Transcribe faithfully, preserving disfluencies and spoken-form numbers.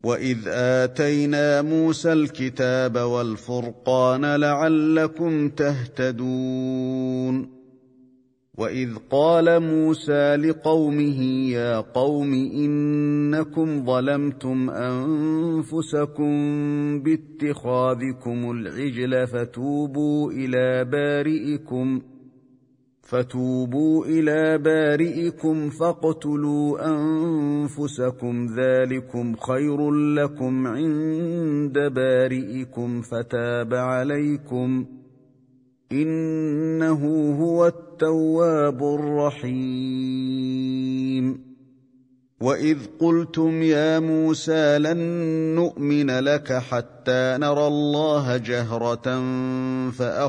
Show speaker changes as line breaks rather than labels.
وإذ آتينا موسى الكتاب والفرقان لعلكم تهتدون وإذ قال موسى لقومه يا قوم إنكم ظلمتم أنفسكم باتخاذكم العجل فتوبوا إلى بارئكم فتوبوا إلى بارئكم فاقتلوا أنفسكم ذلكم خير لكم عند بارئكم فتاب عليكم إنه هو التواب الرحيم وإذ قلتم يا موسى لن نؤمن لك حتى نرى الله جهرة فأخذتم